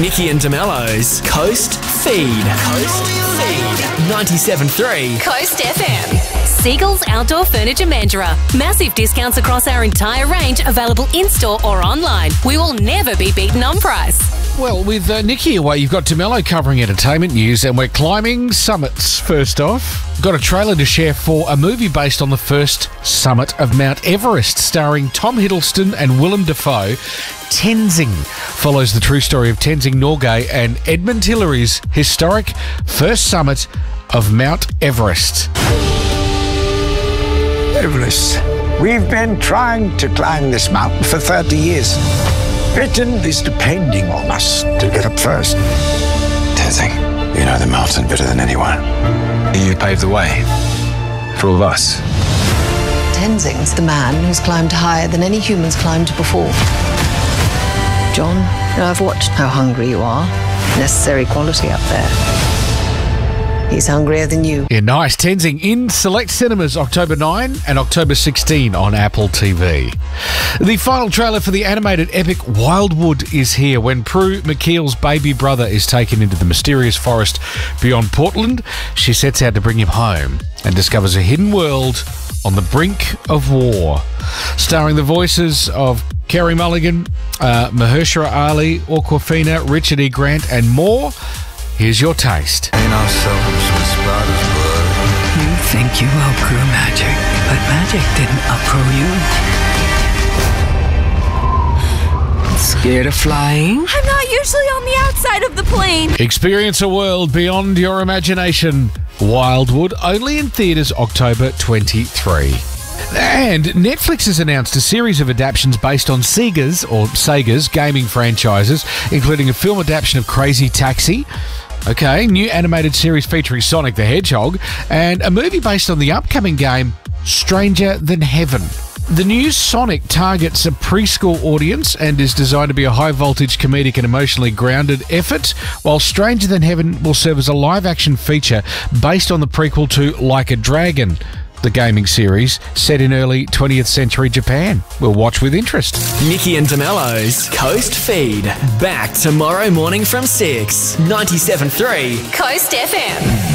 Nikki and DeMello's Coast Feed. Coast Feed. 97.3 Coast FM. Seagulls Outdoor Furniture Mandurah. Massive discounts across our entire range, available in-store or online. We will never be beaten on price. Well, with Nikki away, you've got DeMello covering entertainment news, and we're climbing summits first off. Got a trailer to share for a movie based on the first summit of Mount Everest, starring Tom Hiddleston and Willem Dafoe. Tenzing follows the true story of Tenzing Norgay and Edmund Hillary's historic first summit of Mount Everest. Everest. We've been trying to climb this mountain for 30 years. Britain is depending on us to get up first. Tenzing, you know the mountain better than anyone. You paved the way for all of us. Tenzing's the man who's climbed higher than any humans climbed before. John, I've watched how hungry you are. Necessary quality up there. He's hungrier than you. Yeah, nice. Tenzing in select cinemas October 9 and October 16 on Apple TV. The final trailer for the animated epic Wildwood is here when Prue McKeel's baby brother is taken into the mysterious forest beyond Portland. She sets out to bring him home and discovers a hidden world on the brink of war. Starring the voices of Carey Mulligan, Mahershala Ali, Awkwafina, Richard E. Grant and more. Here's your taste. You think you outgrew magic, but magic didn't outgrow you. Scared of flying? I'm not usually on the outside of the plane. Experience a world beyond your imagination. Wildwood, only in theatres October 23. And Netflix has announced a series of adaptations based on Sega's gaming franchises, including a film adaptation of Crazy Taxi, new animated series featuring Sonic the Hedgehog, and a movie based on the upcoming game Stranger Than Heaven. The new Sonic targets a preschool audience and is designed to be a high-voltage, comedic and emotionally grounded effort, while Stranger Than Heaven will serve as a live-action feature based on the prequel to Like a Dragon, the gaming series set in early 20th century Japan. We'll watch with interest. Nikki and DeMello's Coast Feed. Back tomorrow morning from 6. 97.3 Coast FM.